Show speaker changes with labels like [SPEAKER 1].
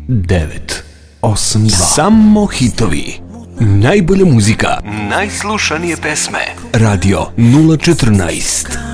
[SPEAKER 1] 982. Samo hitovi. Najbolja muzika. Najslušanije pesme. Radio 014.